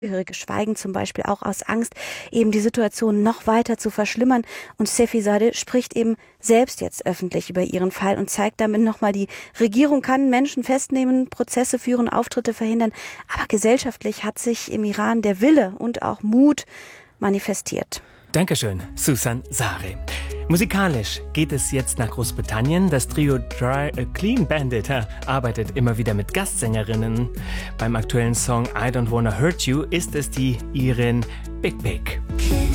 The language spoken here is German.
Angehörige schweigen zum Beispiel auch aus Angst, eben die Situation noch weiter zu verschlimmern. Und Sefizadeh spricht eben selbst jetzt öffentlich über ihren Fall und zeigt damit nochmal, die Regierung kann Menschen festnehmen, Prozesse führen, Auftritte verhindern. Aber gesellschaftlich hat sich im Iran der Wille und auch Mut manifestiert. Dankeschön, Susan Sari. Musikalisch geht es jetzt nach Großbritannien. Das Trio Clean Bandit arbeitet immer wieder mit Gastsängerinnen. Beim aktuellen Song I Don't Wanna Hurt You ist es die Irin Big Big.